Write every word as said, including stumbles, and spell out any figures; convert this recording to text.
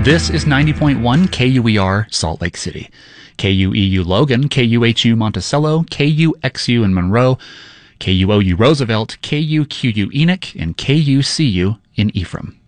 This is ninety point one K U E R Salt Lake City. K U E U Logan, K U H U Monticello, K U X U in Monroe, K U O U Roosevelt, K U Q U Enoch, and K U C U in Ephraim.